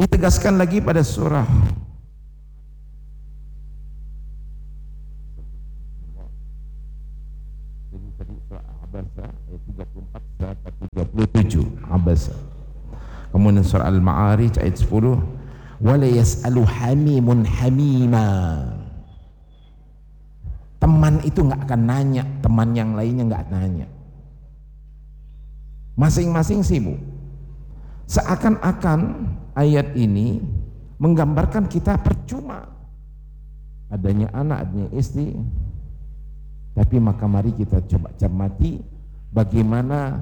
Ditegaskan lagi pada surah Abasa ayat 34 sampai 37 Abasa. Kemudian surah Al-Ma'arij ayat 10 wala yas'alu hamimun hamima. Teman itu nggak akan nanya, teman yang lainnya nggak nanya. Masing-masing sibuk. Seakan-akan ayat ini menggambarkan kita percuma adanya anak, adanya istri. Tapi maka mari kita coba cermati bagaimana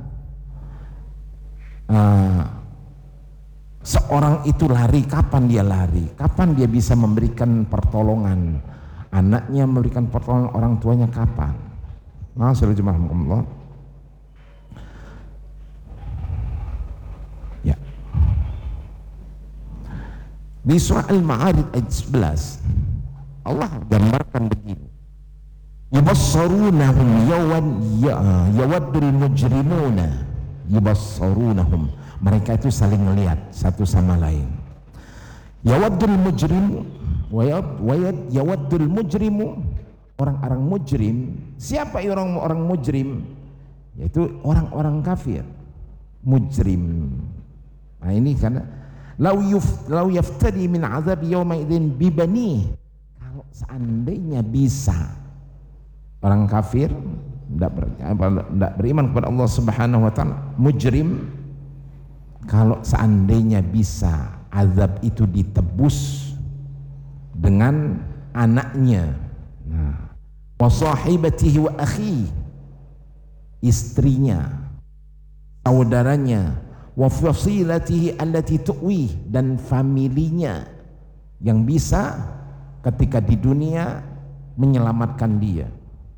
seorang itu lari, kapan dia lari, kapan dia bisa memberikan pertolongan, anaknya memberikan pertolongan orang tuanya kapan. Masyaallah jemaah Allah. Ya. Di surah Al-Ma'arij ayat 11 Allah gambarkan begini. Yubassarunahum yawaddul mujrimuna yubassarunahum. Mereka itu saling melihat satu sama lain. Yawaddul mujrimu yawaddul mujrimu, orang-orang mujrim. Siapa orang mujrim? Yaitu orang-orang kafir. Mujrim. Nah ini karena lau yaftadi min azab yawma idzin bibani. Kalau seandainya bisa orang kafir tidak beriman kepada Allah Subhanahu wa taala, mujrim, kalau seandainya bisa azab itu ditebus dengan anaknya, wa sahibatihi wa akhi, istrinya, saudaranya, wa fasilatihi allati tuwi, dan familinya yang bisa ketika di dunia menyelamatkan dia.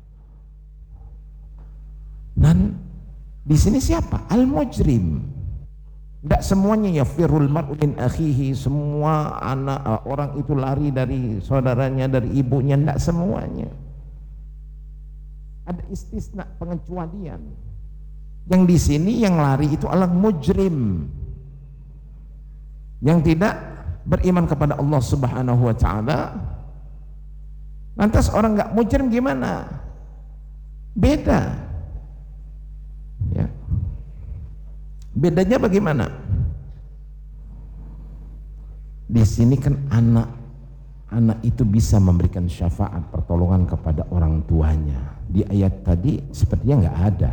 Dan di sini siapa? Al-mujrim. Tidak semuanya yafirul mar'u min akhihi, semua anak orang itu lari dari saudaranya, dari ibunya, tidak semuanya. Ada istisna, pengecualian. Yang di sini yang lari itu adalah mujrim, yang tidak beriman kepada Allah Subhanahu wa taala. Lantas orang nggak mujrim gimana? Beda. Ya. Bedanya bagaimana? Di sini kan anak itu bisa memberikan syafaat, pertolongan kepada orang tuanya. Di ayat tadi sepertinya nggak ada.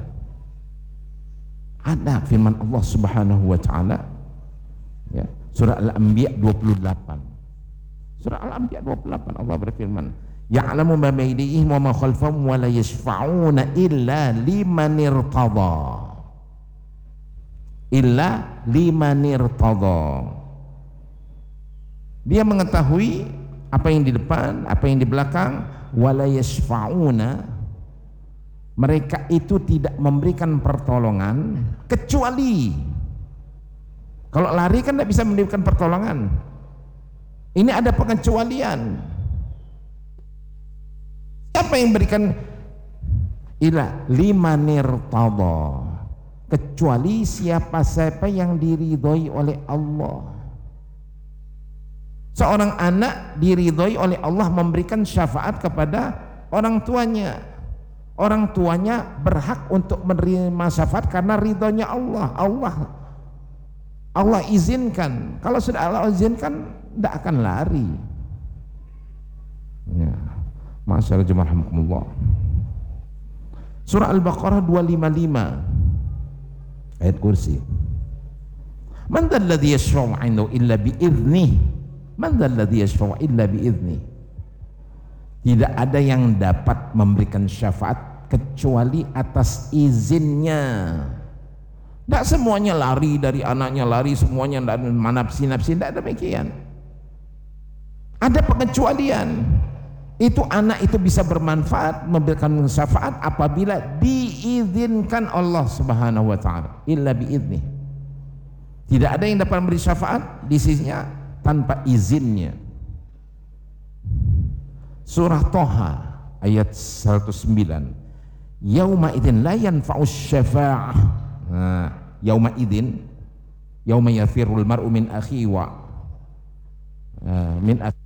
Ada firman Allah Subhanahu wa taala, ya, surah Al-Anbiya 28. Surah Al-Anbiya 28 Allah berfirman, ya'lamu ma bayna aydihim wa ma khalfahum wa la yashfa'una illa liman irtada. Illa liman irtada. Dia mengetahui apa yang di depan, apa yang di belakang. Wa la yashfa'una, mereka itu tidak memberikan pertolongan kecuali, kalau lari kan tidak bisa memberikan pertolongan. Ini ada pengecualian. Siapa yang berikan? Ila limanir tada, kecuali siapa yang diridhoi oleh Allah. Seorang anak diridhoi oleh Allah memberikan syafaat kepada orang tuanya. Orang tuanya berhak untuk menerima syafaat karena ridhonya Allah. Allah izinkan. Kalau sudah Allah izinkan, tidak akan lari. Ya. Masyaallah jemaah rahimakumullah. Surah Al-Baqarah 255 ayat kursi. Man dzalladzi yashfa'u 'indahu illa bi'idznih. Man dzalladzi yashfa'u illa bi'idznih. Tidak ada yang dapat memberikan syafaat kecuali atas izinnya. Tidak semuanya lari dari anaknya, lari semuanya nafsi-nafsi, tidak demikian. Ada pengecualian. Itu anak itu bisa bermanfaat, memberikan syafaat apabila diizinkan Allah Subhanahu wa taala, illa biidznih. Tidak ada yang dapat memberi syafaat di sisinya tanpa izinnya. Surah Thaha ayat 109. Yauma idzin la yanfa'us syafa'ah. Yauma idzin, yauma yafirul mar'u min akhihi wa min